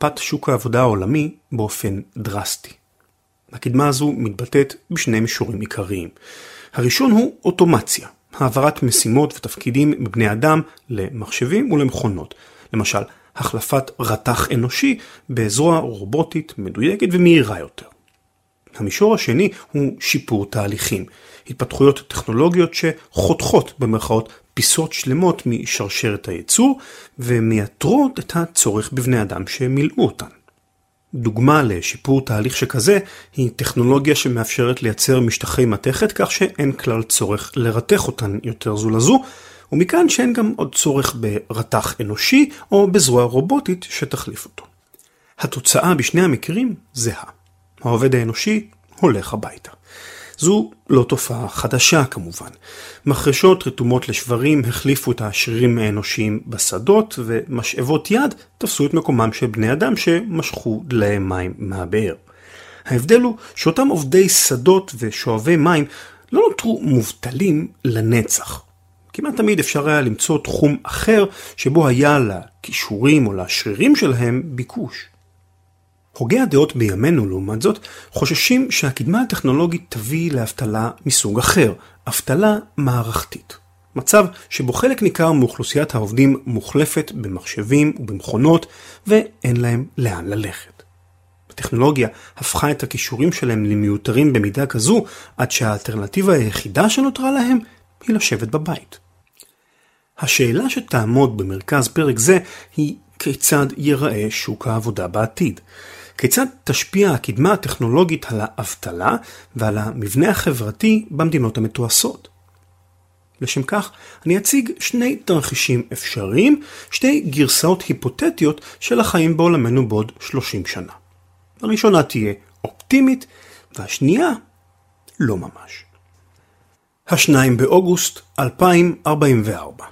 מפת שוק העבודה העולמי באופן דרסטי. הקדמה הזו מתבטאת בשני מישורים עיקריים. הראשון הוא אוטומציה, העברת משימות ותפקידים מבני אדם למחשבים ולמכונות. למשל, החלפת רתח אנושי בזרוע רובוטית מדויקת ומהירה יותר. המישור השני הוא שיפור תהליכים, התפתחויות טכנולוגיות שחותכות במרכאות פיסות שלמות משרשרת הייצור ומייתרות את הצורך בבני אדם שמילאו אותן. דוגמה לשיפור תהליך שכזה היא טכנולוגיה שמאפשרת לייצר משטחי מתכת כך שאין כלל צורך לרתח אותן יותר זו לזו, ומכאן שאין גם עוד צורך ברתח אנושי או בזרוע רובוטית שתחליף אותו. התוצאה בשני המקרים זהה. העובד האנושי הולך הביתה. זו לא תופעה חדשה כמובן. מחרשות רתומות לשברים החליפו את השרירים האנושיים בשדות, ומשאבות יד תפסו את מקומם של בני אדם שמשכו דלי מים מהבאר. ההבדל הוא שאותם עובדי שדות ושואבי מים לא נותרו מובטלים לנצח. כמעט תמיד אפשר היה למצוא תחום אחר שבו היה לכישורים או לשרירים שלהם ביקוש. הוגי הדעות בימינו לעומת זאת חוששים שהקדמה הטכנולוגית תביא לאבטלה מסוג אחר, אבטלה מערכתית. מצב שבו חלק ניכר מאוכלוסיית העובדים מוחלפת במחשבים ובמכונות ואין להם לאן ללכת. הטכנולוגיה הפכה את הכישורים שלהם למיותרים במידה כזו עד שהאלטרנטיבה היחידה שנותרה להם היא לשבת בבית. השאלה שתעמוד במרכז פרק זה היא כיצד ייראה שוק העבודה בעתיד. כיצד תשפיע הקדמה הטכנולוגית על האבטלה ועל המבנה החברתי במדינות המתועשות. לשם כך אני אציג שני תרחישים אפשריים, שתי גרסאות היפותטיות של החיים בעולמנו בעוד 30 שנה. הראשונה תהיה אופטימית והשנייה לא ממש. 2 באוגוסט 2044.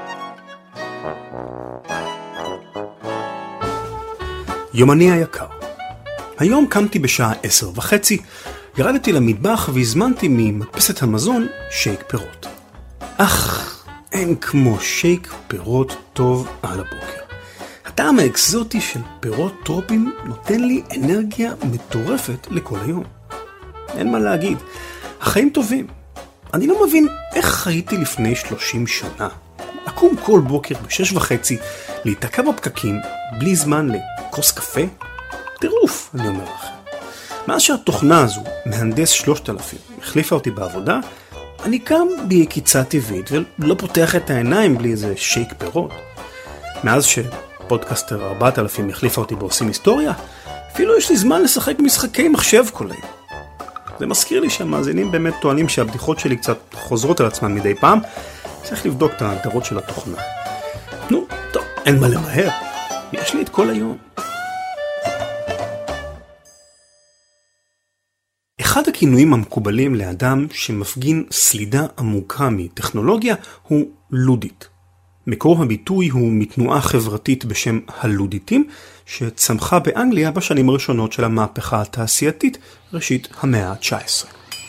יומני היקר. היום קמתי בשעה 10:30, ירדתי למטבח והזמנתי ממדפסת המזון שייק פירות. אין כמו שייק פירות טוב על הבוקר. הטעם האקזוטי של פירות טרופים נותן לי אנרגיה מטורפת לכל היום. אין מה להגיד, החיים טובים. אני לא מבין איך חייתי לפני 30 שנה. לקום כל בוקר ב6:30, להתעכב בפקקים, בלי זמן לכוס קפה? טירוף, אני אומר לכם. מאז שהתוכנה הזו, מהנדס 3000, החליפה אותי בעבודה, אני קם ביקיצה טבעית ולא פותח את העיניים בלי איזה שייק פירות. מאז שפודקאסטר 4000 החליפה אותי בעושים היסטוריה, אפילו יש לי זמן לשחק משחקי מחשב כל היום. זה מזכיר לי שהמאזינים באמת טוענים שהבדיחות שלי קצת חוזרות על עצמן מדי פעם. צריך לבדוק את ההגדרות של התוכנה. טוב, אין מה למהר. יש לי את כל היום. אחד הכינויים המקובלים לאדם שמפגין סלידה עמוקה מטכנולוגיה הוא לודית. מקור הביטוי הוא מתנועה חברתית בשם הלודיתים, שצמחה באנגליה בשנים הראשונות של המהפכה התעשייתית, ראשית המאה ה-19.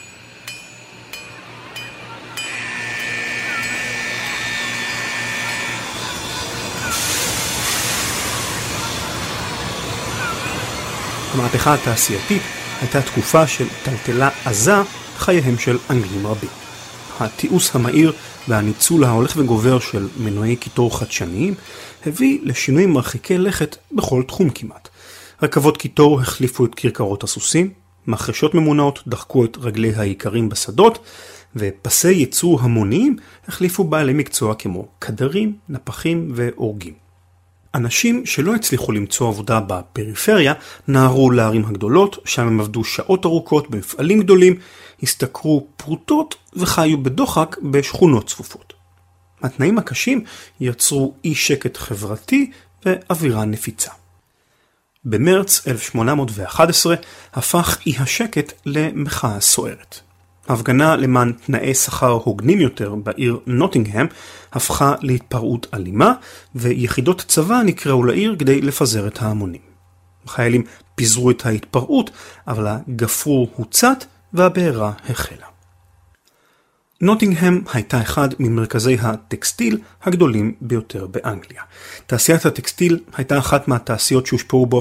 המהפכה התעשייתית הייתה תקופה של טלטלה עזה חייהם של אנגלים רבים. התיעוש המהיר והניצול ההולך וגובר של מנועי קיטור חדשניים הביא לשינויים מרחיקי לכת בכל תחום כמעט. רכבות קיטור החליפו את כרכרות הסוסים, מחרשות ממונעות דחקו את רגלי העיקרים בשדות, ופסי ייצור המוניים החליפו בעלי מקצוע כמו קדרים, נפחים ואורגים. אנשים שלא הצליחו למצוא עבודה בפריפריה נערו לערים הגדולות, שם הם עבדו שעות ארוכות במפעלים גדולים, הסתכרו פרוטות וחיו בדוחק בשכונות צפופות. התנאים הקשים יצרו אי שקט חברתי ואווירה נפיצה. במרץ 1811 הפך אי השקט למחאה סוערת. ההפגנה למען תנאי שכר הוגנים יותר בעיר נוטינגהם הפכה להתפרעות אלימה, ויחידות צבא נקראו לעיר כדי לפזר את ההמונים. החיילים פיזרו את ההתפרעות, אבל הגפרור הוצת והבעירה החלה. נוטינגהם הייתה אחד ממרכזי הטקסטיל הגדולים ביותר באנגליה. תעשיית הטקסטיל הייתה אחת מהתעשיות שהושפעו